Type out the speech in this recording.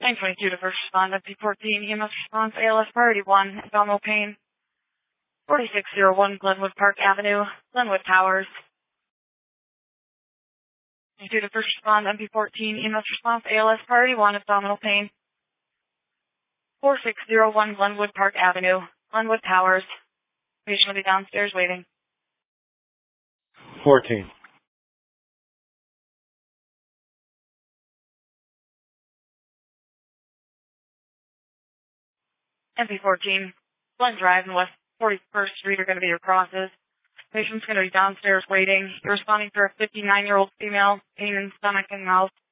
922 to first respond, MP14, EMS response, ALS priority 1, abdominal pain. 4601 Glenwood Park Avenue, Glenwood Towers. 922 to first respond, MP14, EMS response, ALS priority 1, abdominal pain. 4601 Glenwood Park Avenue, Glenwood Towers. Patient will be downstairs waiting. 14. MP14, Glen Drive and West 41st Street are going to be your crosses. Patient's going to be downstairs waiting. You're responding for a 59-year-old female, pain in stomach and mouth.